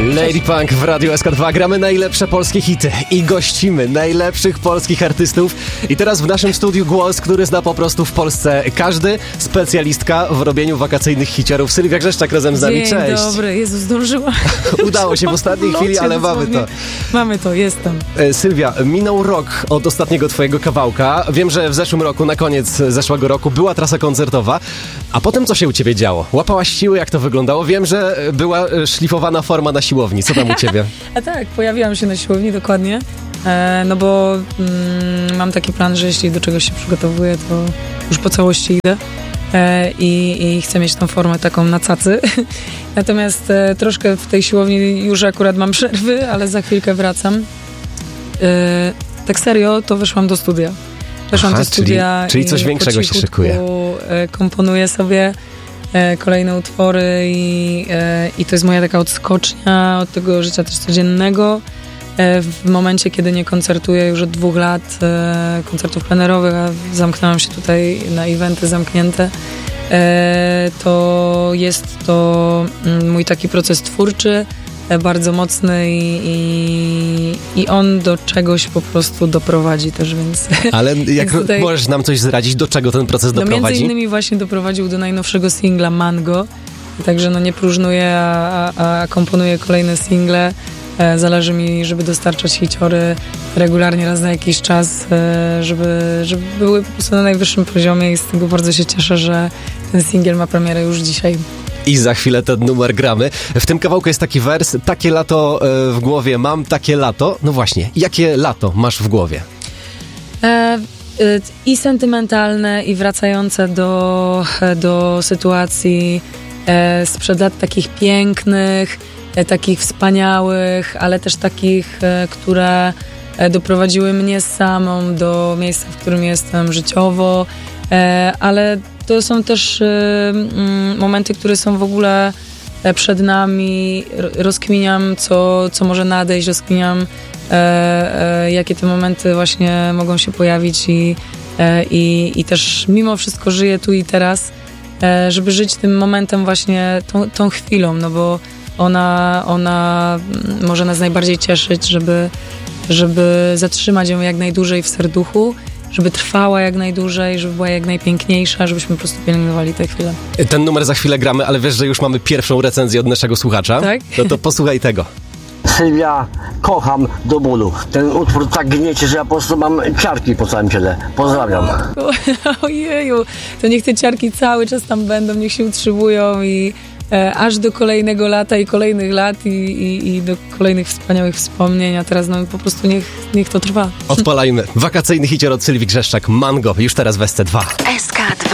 Lady Punk w Radiu SK2. Gramy najlepsze polskie hity i gościmy najlepszych polskich artystów. I teraz w naszym studiu głos, który zna po prostu w Polsce każdy. Specjalistka w robieniu wakacyjnych hiciorów. Sylwia Grzeszczak razem z nami. Dzień Cześć. dobry, Jezu, zdążyłam. Udało się w ostatniej chwili, ale mamy to. Mamy to, jestem. Sylwia, minął rok od ostatniego twojego kawałka. Wiem, że w zeszłym roku, na koniec zeszłego roku była trasa koncertowa. A potem co się u ciebie działo? Łapałaś siły, jak to wyglądało? Wiem, że była szlifowana forma na siłowni. Co tam u ciebie? A tak, pojawiłam się na siłowni, dokładnie. No bo mam taki plan, że jeśli do czegoś się przygotowuję, to już po całości idę. I chcę mieć tą formę taką na cacy. Natomiast troszkę w tej siłowni już akurat mam przerwy, ale za chwilkę wracam. Tak serio, to weszłam do studia. Weszłam do studia czyli coś większego się szykuje. Komponuję sobie kolejne utwory i to jest moja taka odskocznia od tego życia też codziennego. W momencie, kiedy nie koncertuję już od 2 lat koncertów plenerowych, a zamknęłam się tutaj na eventy zamknięte, to jest to mój taki proces twórczy, bardzo mocny i on do czegoś po prostu doprowadzi też, więc... Ale jak tutaj możesz nam coś zdradzić, do czego ten proces doprowadzi? Między innymi właśnie doprowadził do najnowszego singla Mango, także no nie próżnuję, a komponuję kolejne single. Zależy mi, żeby dostarczać hiciory regularnie raz na jakiś czas, żeby były po prostu na najwyższym poziomie i z tego bardzo się cieszę, że ten singiel ma premierę już dzisiaj. I za chwilę ten numer gramy. W tym kawałku jest taki wers: takie lato w głowie mam, takie lato. No właśnie, jakie lato masz w głowie? I sentymentalne, i wracające do sytuacji sprzed lat takich pięknych, takich wspaniałych, ale też takich, które doprowadziły mnie samą do miejsca, w którym jestem życiowo, ale to są też momenty, które są w ogóle przed nami. Rozkminiam, co może nadejść, rozkminiam, jakie te momenty właśnie mogą się pojawić i też mimo wszystko żyję tu i teraz, żeby żyć tym momentem właśnie, tą chwilą, no bo ona może nas najbardziej cieszyć, żeby zatrzymać ją jak najdłużej w serduchu, żeby trwała jak najdłużej, żeby była jak najpiękniejsza, żebyśmy po prostu pielęgnowali tę chwilę. Ten numer za chwilę gramy, ale wiesz, że już mamy pierwszą recenzję od naszego słuchacza? Tak? No to posłuchaj tego. Sylwia, kocham do bólu. Ten utwór tak gniecie, że ja po prostu mam ciarki po całym ciele. Pozdrawiam. Ojeju, to niech te ciarki cały czas tam będą, niech się utrzymują i aż do kolejnego lata i kolejnych lat i do kolejnych wspaniałych wspomnień, a teraz no po prostu niech to trwa. Odpalajmy. Wakacyjny hicior od Sylwii Grzeszczak, Mango, już teraz w SC2. SK2